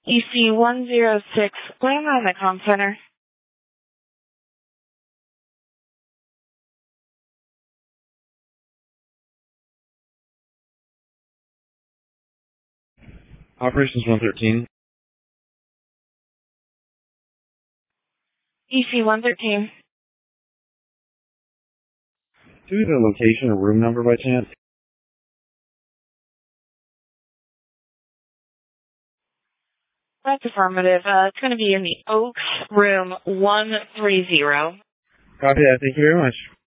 EC106, blame on the comm center. Operations 113. EC113. Do you have a location or room number by chance? That's affirmative. It's going to be in the Oaks, room 130. Copy that. Thank you very much.